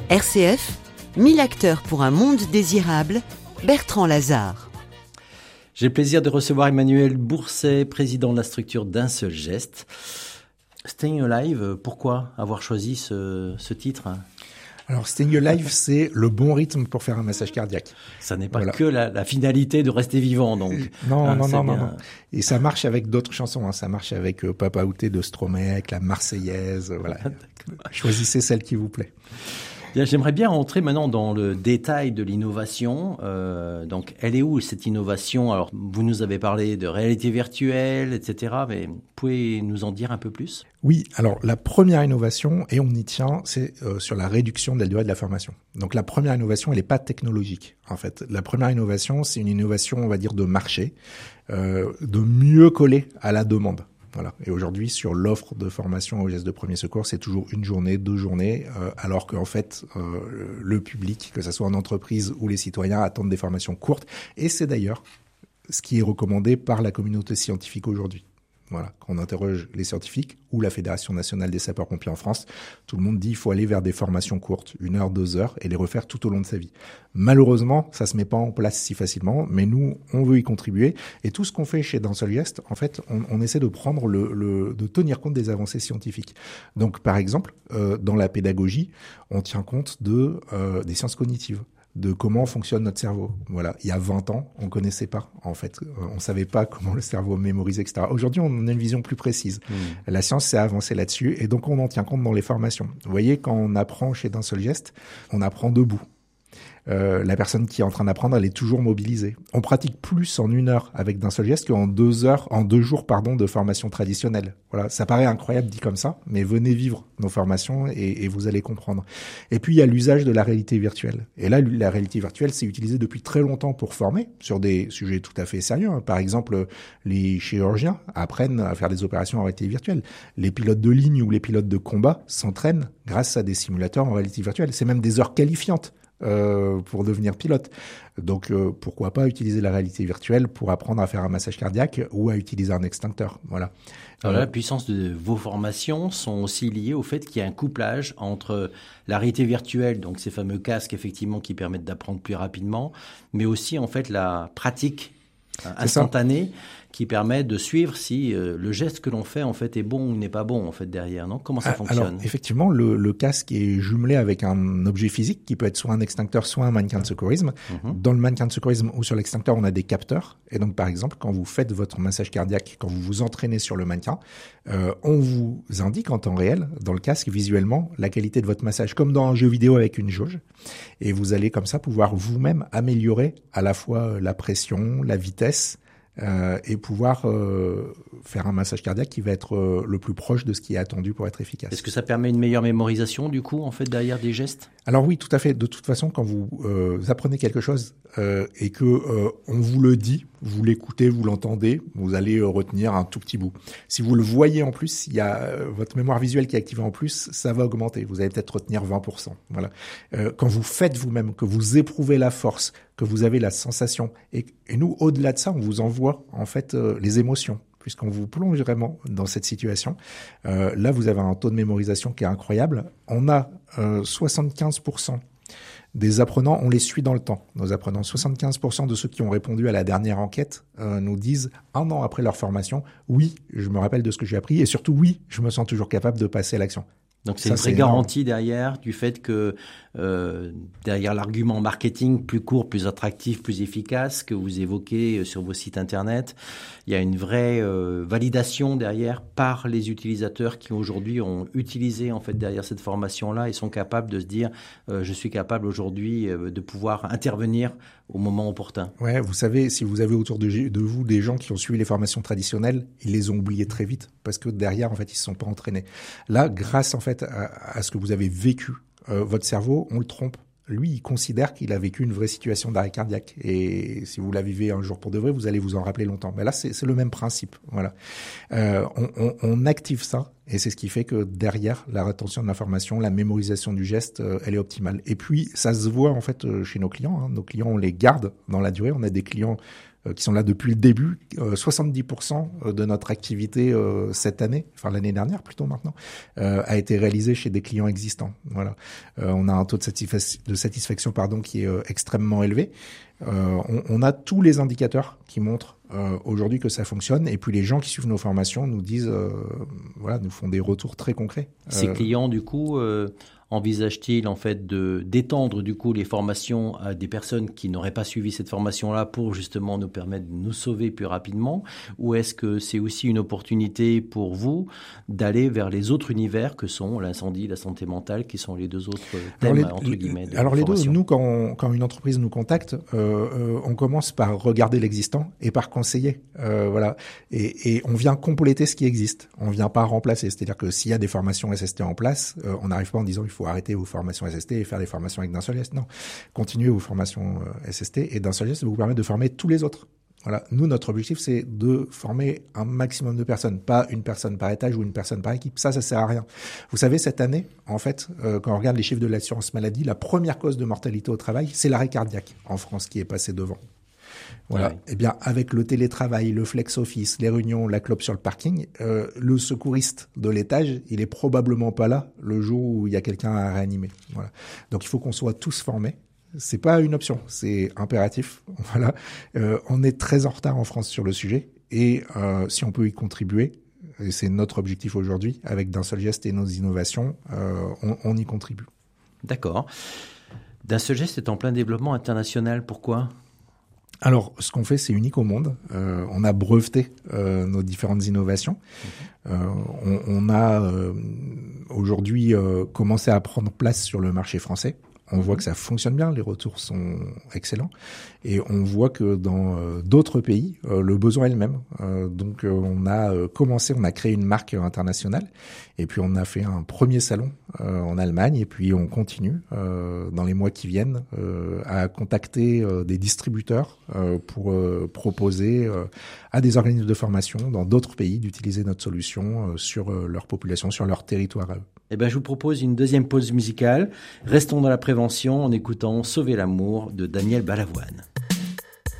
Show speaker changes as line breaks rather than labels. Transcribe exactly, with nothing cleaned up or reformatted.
R C F, mille acteurs pour un monde désirable, Bertrand Lazare.
J'ai le plaisir de recevoir Emmanuel Bourset, président de la structure D'un seul geste. Staying Alive, pourquoi avoir choisi ce, ce titre ?
Alors, Staying Alive, c'est le bon rythme pour faire un massage cardiaque.
Ça n'est pas
voilà.
que la, la finalité de rester vivant, donc.
Non,
hein,
non, non,
bien...
non, non. Et ça marche avec d'autres chansons. Hein. Ça marche avec euh, Papa Outé de Stromae, la Marseillaise. Euh, voilà. Choisissez celle qui vous plaît.
Bien, j'aimerais bien rentrer maintenant dans le détail de l'innovation. Euh, donc, elle est où cette innovation ? Alors, vous nous avez parlé de réalité virtuelle, et cetera. Mais vous pouvez nous en dire un peu plus ?
Oui. Alors, la première innovation, et on y tient, c'est euh, sur la réduction de la durée de la formation. Donc, la première innovation, elle n'est pas technologique. En fait, la première innovation, c'est une innovation, on va dire, de marché, euh, de mieux coller à la demande. Voilà. Et aujourd'hui, sur l'offre de formation aux gestes de premier secours, c'est toujours une journée, deux journées, euh, alors qu'en fait, euh, le public, que ce soit en entreprise ou les citoyens, attendent des formations courtes. Et c'est d'ailleurs ce qui est recommandé par la communauté scientifique aujourd'hui. Voilà. Quand on interroge les scientifiques ou la Fédération nationale des sapeurs-pompiers en France, tout le monde dit qu'il faut aller vers des formations courtes, une heure, deux heures, et les refaire tout au long de sa vie. Malheureusement, ça se met pas en place si facilement, mais nous, on veut y contribuer. Et tout ce qu'on fait chez D'un seul geste, en fait, on, on essaie de prendre le, le, de tenir compte des avancées scientifiques. Donc, par exemple, euh, dans la pédagogie, on tient compte de euh, des sciences cognitives, de comment fonctionne notre cerveau. Voilà. Il y a vingt ans, on connaissait pas, en fait. On savait pas comment le cerveau mémorise, et cetera. Aujourd'hui, on a une vision plus précise. Mmh. La science s'est avancée là-dessus et donc on en tient compte dans les formations. Vous voyez, quand on apprend chez D'un seul geste, on apprend debout. Euh, la personne qui est en train d'apprendre, elle est toujours mobilisée. On pratique plus en une heure avec D'un seul geste qu'en deux heures, en deux jours, pardon, de formation traditionnelle. Voilà, ça paraît incroyable dit comme ça, mais venez vivre nos formations et, et vous allez comprendre. Et puis il y a l'usage de la réalité virtuelle. Et là, la réalité virtuelle, c'est utilisé depuis très longtemps pour former sur des sujets tout à fait sérieux. Par exemple, les chirurgiens apprennent à faire des opérations en réalité virtuelle. Les pilotes de ligne ou les pilotes de combat s'entraînent grâce à des simulateurs en réalité virtuelle. C'est même des heures qualifiantes. Euh, pour devenir pilote. Donc, euh, pourquoi pas utiliser la réalité virtuelle pour apprendre à faire un massage cardiaque ou à utiliser un extincteur. Voilà.
Alors,
euh,
la puissance de vos formations sont aussi liées au fait qu'il y a un couplage entre la réalité virtuelle, donc ces fameux casques effectivement qui permettent d'apprendre plus rapidement, mais aussi en fait la pratique instantanée qui permet de suivre si euh, le geste que l'on fait en fait est bon ou n'est pas bon en fait derrière, non ? Comment ça fonctionne ?
Alors effectivement, le, le casque est jumelé avec un objet physique qui peut être soit un extincteur, soit un mannequin de secourisme. Mm-hmm. Dans le mannequin de secourisme ou sur l'extincteur, on a des capteurs. Et donc par exemple, quand vous faites votre massage cardiaque, quand vous vous entraînez sur le mannequin, euh, on vous indique en temps réel dans le casque visuellement la qualité de votre massage, comme dans un jeu vidéo avec une jauge. Et vous allez comme ça pouvoir vous-même améliorer à la fois la pression, la vitesse. Euh, et pouvoir euh, faire un massage cardiaque qui va être euh, le plus proche de ce qui est attendu pour être efficace.
Est-ce que ça permet une meilleure mémorisation du coup en fait derrière des gestes ?
Alors oui, tout à fait. De toute façon, quand vous euh, apprenez quelque chose euh, et que euh, on vous le dit, vous l'écoutez, vous l'entendez, vous allez euh, retenir un tout petit bout. Si vous le voyez en plus, il y a euh, votre mémoire visuelle qui est activée en plus, ça va augmenter. Vous allez peut-être retenir vingt pour cent. Voilà. Euh, quand vous faites vous-même, que vous éprouvez la force, que vous avez la sensation, et, et nous, au-delà de ça, on vous envoie en fait euh, les émotions. Puisqu'on vous plonge vraiment dans cette situation. Euh, là, vous avez un taux de mémorisation qui est incroyable. On a euh, soixante-quinze pour cent des apprenants, on les suit dans le temps. Nos apprenants, soixante-quinze pour cent de ceux qui ont répondu à la dernière enquête euh, nous disent, un an après leur formation, oui, je me rappelle de ce que j'ai appris, et surtout, oui, je me sens toujours capable de passer à l'action.
Donc c'est ça, une vraie garantie derrière du fait que euh, derrière l'argument marketing plus court, plus attractif, plus efficace que vous évoquez sur vos sites internet, il y a une vraie euh, validation derrière par les utilisateurs qui aujourd'hui ont utilisé en fait derrière cette formation-là et sont capables de se dire euh, je suis capable aujourd'hui euh, de pouvoir intervenir au moment opportun.
Ouais, vous savez, si vous avez autour de, de vous des gens qui ont suivi les formations traditionnelles, ils les ont oubliées très vite parce que derrière en fait ils se sont pas entraînés. Là, grâce en fait à, à ce que vous avez vécu, euh, votre cerveau, on le trompe. Lui, il considère qu'il a vécu une vraie situation d'arrêt cardiaque. Et si vous la vivez un jour pour de vrai, vous allez vous en rappeler longtemps. Mais là, c'est, c'est le même principe. Voilà. Euh, on, on, on active ça. Et c'est ce qui fait que derrière, la rétention de l'information, la mémorisation du geste, euh, elle est optimale. Et puis, ça se voit en fait chez nos clients. Hein. Nos clients, on les garde dans la durée. On a des clients euh, qui sont là depuis le début. Euh, soixante-dix pour cent de notre activité euh, cette année, enfin l'année dernière plutôt maintenant, euh, a été réalisée chez des clients existants. Voilà, euh, on a un taux de, satisfa- de satisfaction pardon qui est euh, extrêmement élevé. Euh, on, on a tous les indicateurs qui montrent euh, aujourd'hui que ça fonctionne, et puis les gens qui suivent nos formations nous disent, euh, voilà, nous font des retours très concrets.
Ces
euh,
clients, du coup, euh, envisagent-t-ils en fait de d'étendre du coup les formations à des personnes qui n'auraient pas suivi cette formation-là pour justement nous permettre de nous sauver plus rapidement, ou est-ce que c'est aussi une opportunité pour vous d'aller vers les autres univers que sont l'incendie, la santé mentale, qui sont les deux autres thèmes
les,
entre guillemets de
alors les
formation.
deux, nous quand, on, quand une entreprise nous contacte, euh, euh, on commence par regarder l'existant et par conseiller, euh, voilà, et, et on vient compléter ce qui existe, on vient pas remplacer. C'est-à-dire que s'il y a des formations S S T en place, euh, on n'arrive pas en disant il faut arrêter vos formations S S T et faire des formations avec d'un seul geste. Non, continuez vos formations euh, S S T, et d'un seul geste vous permet de former tous les autres. Voilà, nous notre objectif c'est de former un maximum de personnes, pas une personne par étage ou une personne par équipe. Ça, ça sert à rien. Vous savez, cette année, en fait, euh, quand on regarde les chiffres de l'assurance maladie, la première cause de mortalité au travail, c'est l'arrêt cardiaque en France qui est passé devant. Voilà. Ouais. Eh bien, avec le télétravail, le flex office, les réunions, la clope sur le parking, euh, le secouriste de l'étage, il est probablement pas là le jour où il y a quelqu'un à réanimer. Voilà. Donc, il faut qu'on soit tous formés. C'est pas une option, c'est impératif. Voilà. Euh, on est très en retard en France sur le sujet, et euh, si on peut y contribuer, et c'est notre objectif aujourd'hui, avec d'un seul geste et nos innovations, euh, on, on y contribue.
D'accord. D'un seul geste est en plein développement international. Pourquoi ?
Alors, ce qu'on fait, c'est unique au monde. Euh, on a breveté euh, nos différentes innovations. Mmh. Euh, on, on a euh, aujourd'hui euh, commencé à prendre place sur le marché français. On mmh. voit que ça fonctionne bien, les retours sont excellents, et on voit que dans euh, d'autres pays, euh, le besoin est le même. Euh, donc, euh, on a euh, commencé, on a créé une marque internationale, et puis on a fait un premier salon euh, en Allemagne, et puis on continue euh, dans les mois qui viennent euh, à contacter euh, des distributeurs euh, pour euh, proposer euh, à des organismes de formation dans d'autres pays d'utiliser notre solution euh, sur euh, leur population, sur leur territoire à eux.
Eh ben, je vous propose une deuxième pause musicale. Restons dans la prévention en écoutant Sauver l'amour de Daniel Balavoine.